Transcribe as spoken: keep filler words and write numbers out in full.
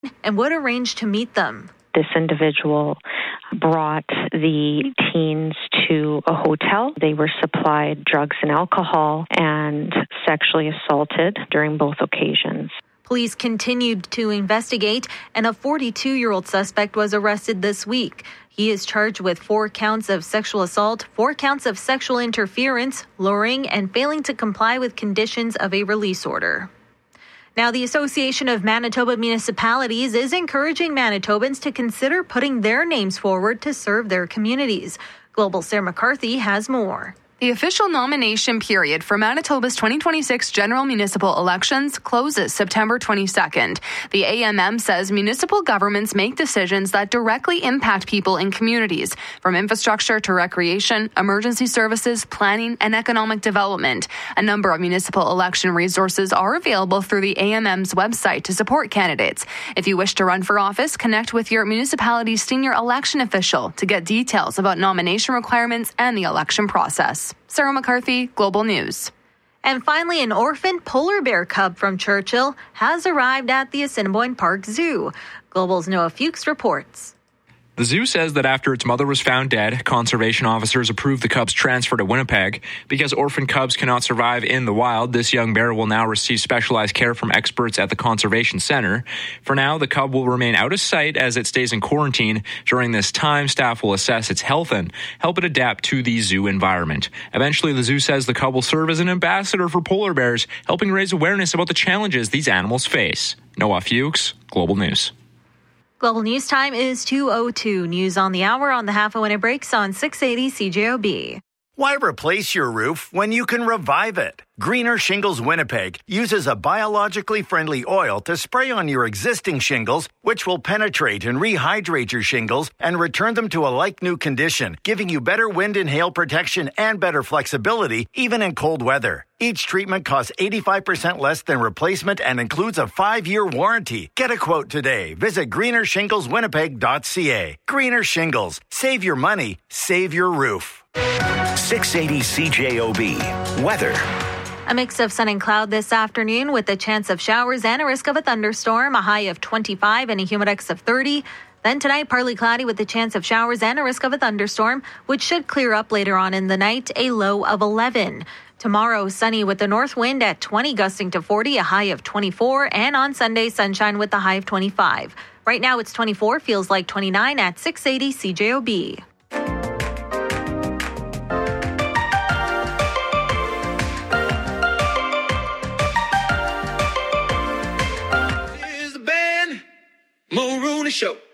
and would arrange to meet them. This individual brought the teens to a hotel. They were supplied drugs and alcohol and sexually assaulted during both occasions. Police continued to investigate, and a forty-two-year-old suspect was arrested this week. He is charged with four counts of sexual assault, four counts of sexual interference, luring, and failing to comply with conditions of a release order. Now, the Association of Manitoba Municipalities is encouraging Manitobans to consider putting their names forward to serve their communities. Global Sarah McCarthy has more. The official nomination period for Manitoba's twenty twenty-six general municipal elections closes September twenty-second. The A M M says municipal governments make decisions that directly impact people in communities, from infrastructure to recreation, emergency services, planning, and economic development. A number of municipal election resources are available through the A M M's website to support candidates. If you wish to run for office, connect with your municipality's senior election official to get details about nomination requirements and the election process. Sarah McCarthy, Global News. And finally, an orphaned polar bear cub from Churchill has arrived at the Assiniboine Park Zoo. Global's Noah Fuchs reports. The zoo says that after its mother was found dead, conservation officers approved the cub's transfer to Winnipeg. Because orphan cubs cannot survive in the wild, this young bear will now receive specialized care from experts at the Conservation Center. For now, the cub will remain out of sight as it stays in quarantine. During this time, staff will assess its health and help it adapt to the zoo environment. Eventually, the zoo says the cub will serve as an ambassador for polar bears, helping raise awareness about the challenges these animals face. Noah Fuchs, Global News. Global News time is two oh two. News on the hour on the half hour when it breaks on six eighty C J O B. Why replace your roof when you can revive it? Greener Shingles Winnipeg uses a biologically friendly oil to spray on your existing shingles, which will penetrate and rehydrate your shingles and return them to a like-new condition, giving you better wind and hail protection and better flexibility, even in cold weather. Each treatment costs eighty-five percent less than replacement and includes a five-year warranty. Get a quote today. Visit greener shingles winnipeg dot c a. Greener Shingles. Save your money. Save your roof. six eighty C J O B. Weather. A mix of sun and cloud this afternoon with a chance of showers and a risk of a thunderstorm, a high of twenty-five and a humidex of thirty. Then tonight, partly cloudy with a chance of showers and a risk of a thunderstorm, which should clear up later on in the night, a low of eleven. Tomorrow, sunny with the north wind at twenty, gusting to forty, a high of twenty-four. And on Sunday, sunshine with the high of twenty-five. Right now, it's twenty-four, feels like twenty-nine at six eighty C J O B. Mulrooney Show.